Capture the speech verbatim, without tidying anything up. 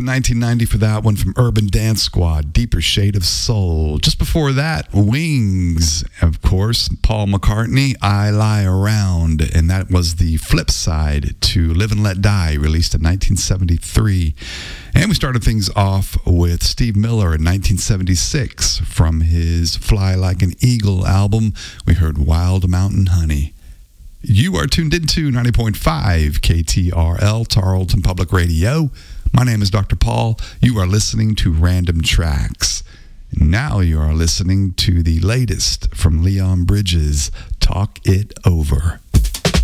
nineteen ninety for that one from Urban Dance Squad, Deeper Shade of Soul. Just before that, Wings, of course, Paul McCartney, I Lie Around. And that was the flip side to Live and Let Die, released in nineteen seventy-three. And we started things off with Steve Miller in nineteen seventy-six from his Fly Like an Eagle album. We heard Wild Mountain Honey. You are tuned into ninety point five K T R L, Tarleton Public Radio. My name is Doctor Paul. You are listening to Random Tracks. Now you are listening to the latest from Leon Bridges, Talk It Over.